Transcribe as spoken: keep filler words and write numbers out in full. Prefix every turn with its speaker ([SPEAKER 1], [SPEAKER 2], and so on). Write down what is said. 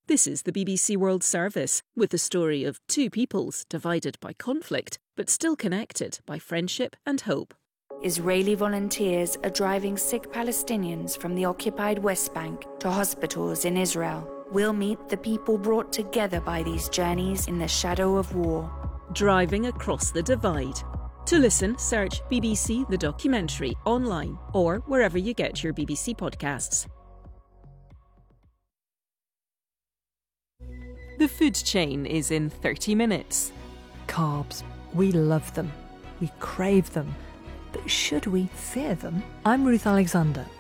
[SPEAKER 1] This is the B B C World Service, with the story of two peoples divided by conflict, but still connected by friendship and hope.
[SPEAKER 2] Israeli volunteers are driving sick Palestinians from the occupied West Bank to hospitals in Israel. We'll meet the people brought together by these journeys in the shadow of war.
[SPEAKER 1] Driving across the divide. To listen, search B B C The Documentary online or wherever you get your B B C podcasts. The food chain is in thirty minutes.
[SPEAKER 3] Carbs. We love them. We crave them. But should we fear them? I'm Ruth Alexander,